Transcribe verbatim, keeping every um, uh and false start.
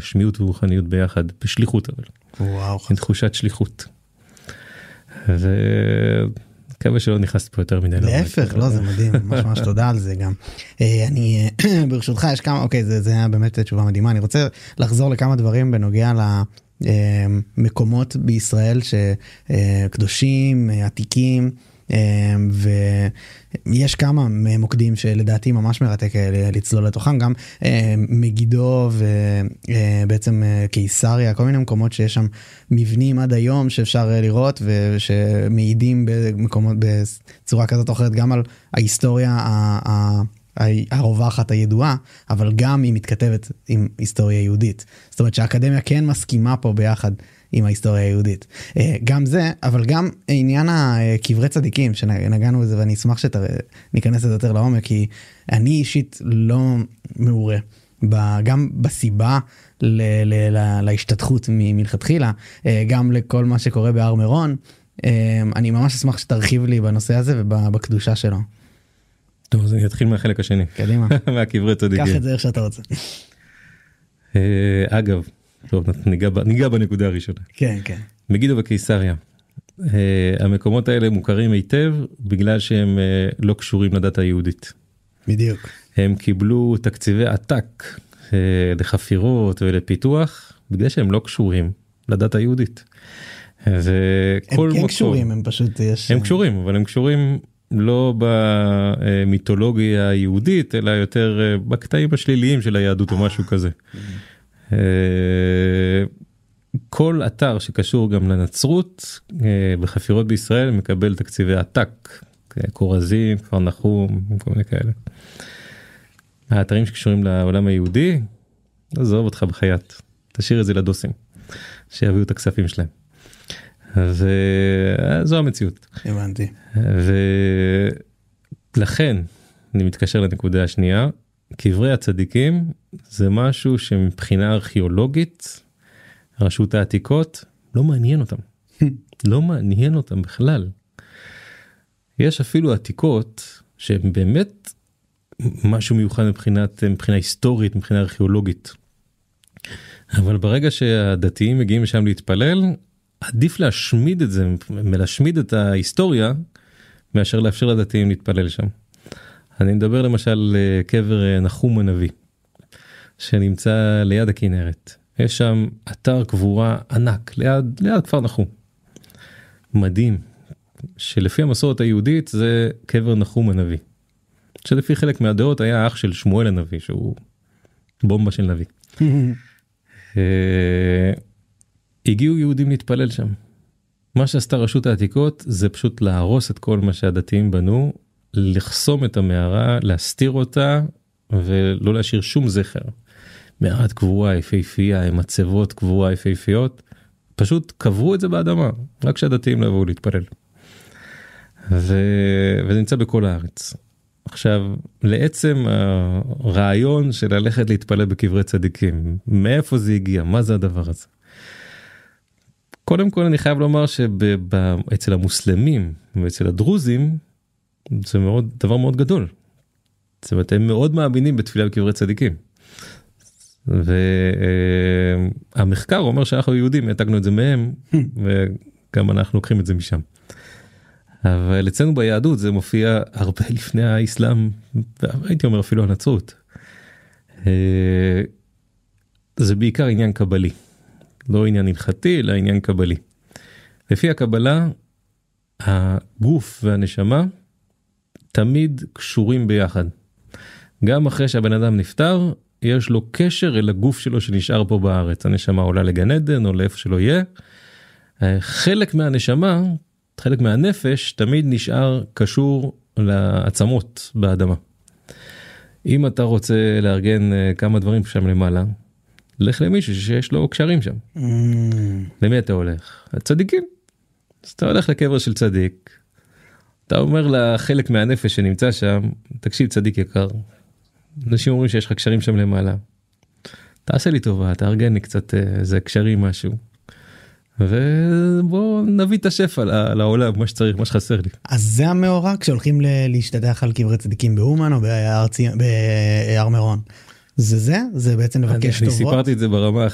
גשמיות ורוחניות ביחד, בשליחות אבל. וואו. עם תחושת שליחות. זה... מקווה שלא נכנסת פה יותר מדי. להפך, לא, זה מדהים, ממש ממש תודה על זה גם. אני, ברשותך, יש כמה, אוקיי, זה היה באמת תשובה מדהימה, אני רוצה לחזור לכמה דברים בנוגע למקומות בישראל שקדושים, עתיקים, ויש כמה מוקדים שלדעתי ממש מרתק לצלול לתוכם, גם מגידו ובעצם קיסריה, כל מיני מקומות שיש שם מבנים עד היום שאפשר לראות ושמעידים במקומות בצורה כזאת או אחרת גם על ההיסטוריה הרווחת הידועה, אבל גם היא מתכתבת עם היסטוריה יהודית. זאת אומרת שהאקדמיה כן מסכימה פה ביחד עם ההיסטוריה היהודית. גם זה, אבל גם עניין הקברי צדיקים, שנגענו בזה, ואני אשמח שניכנס לזה יותר לעומק, כי אני אישית לא מעורה, גם בסיבה להשתתחות מלכתחילה, גם לכל מה שקורה בהר מירון, אני ממש אשמח שתרחיב לי בנושא הזה ובקדושה שלו. טוב, אז אני אתחיל מהחלק השני. קדימה. מהקברי צדיקים. קח את זה איך שאתה רוצה. אגב, טוב, ניגע, ניגע בנקודה הראשונה. כן, כן. מגידו וקיסריה. Uh, המקומות האלה מוכרים היטב, בגלל שהם uh, לא קשורים לדת היהודית. בדיוק. הם קיבלו תקציבי עתק uh, לחפירות ולפיתוח, בגלל שהם לא קשורים לדת היהודית. זה הם כל כן מקום, קשורים, הם פשוט יש... הם קשורים, אבל הם קשורים לא במיתולוגיה היהודית, אלא יותר בקטעים השליליים של היהדות או משהו כזה. כל אתר שקשור גם לנצרות בחפירות בישראל מקבל תקציבי עתק, קורזים, כפר נחום, כל מיני כאלה. האתרים שקשורים לעולם היהודי, עזוב אותך בחייאת, תשאיר את זה לדוסים, שיביאו את הכספים שלהם. אז זו המציאות. הבנתי. ולכן, אני מתקשר לנקודה השנייה, קברי הצדיקים זה משהו שמבחינה ארכיאולוגית, רשות העתיקות לא מעניין אותם. לא מעניין אותם בכלל. יש אפילו עתיקות שהן באמת משהו מיוחד מבחינת, מבחינה היסטורית, מבחינה ארכיאולוגית. אבל ברגע שהדתיים מגיעים לשם להתפלל, עדיף להשמיד את זה, מלהשמיד את ההיסטוריה, מאשר לאפשר לדתיים להתפלל שם. אני מדבר למשל על קבר נחום הנביא, שנמצא ליד הכנרת. יש שם אתר קבורה ענק, ליד, ליד כפר נחום. מדהים, שלפי המסורת היהודית זה קבר נחום הנביא. שלפי חלק מהדעות היה אח של שמואל הנביא, שהוא בומבה של נביא. הגיעו יהודים להתפלל שם. מה שעשתה רשות העתיקות זה פשוט להרוס את כל מה שהדתיים בנו, לחסום את המערה, להסתיר אותה ולא להשאיר שום זכר. מערת קבורה יפהפייה, עם מצבות קבורה יפהפיות, פשוט קברו את זה באדמה, רק שהדתיים לא יבואו להתפלל. ו... וזה נמצא בכל הארץ. עכשיו, לעצם הרעיון של ללכת להתפלל בקברי צדיקים, מאיפה זה הגיע? מה זה הדבר הזה? קודם כל אני חייב לומר שאצל המוסלמים ואצל הדרוזים, זה מאוד, דבר מאוד גדול. זאת אומרת, הם מאוד מאמינים בתפילה בקברי צדיקים. והמחקר אומר שאנחנו יהודים, העתקנו את זה מהם, וגם אנחנו לוקחים את זה משם. אבל אצלנו ביהדות זה מופיע הרבה לפני האסלאם, והייתי אומר אפילו הנצרות. זה בעיקר עניין קבלי. לא עניין הלכתי, אלא עניין קבלי. לפי הקבלה, הגוף והנשמה תמיד קשורים ביחד. גם אחרי שהבן אדם נפטר, יש לו קשר אל הגוף שלו שנשאר פה בארץ. הנשמה עולה לגן עדן או לאיפה שלא יהיה. חלק מהנשמה, חלק מהנפש, תמיד נשאר קשור לעצמות באדמה. אם אתה רוצה לארגן כמה דברים שם למעלה, לך למישהו שיש לו קשרים שם. Mm. למי אתה הולך? הצדיקים. אז אתה הולך לקבר של צדיק, אתה אומר לחלק מהנפש שנמצא שם, תקשיב צדיק יקר, אנשים אומרים שיש לך קשרים שם למעלה, תעשה לי טובה, תארגן לי קצת איזה קשרים משהו, ובוא נביא את השפע לעולם, מה שצריך, מה שחסר לי. אז זה המאורע כשהולכים להשתדח על קברי צדיקים באומן או בהר מירון. זה זה? זה בעצם לבקש טובות? אני סיפרתי את זה ברמה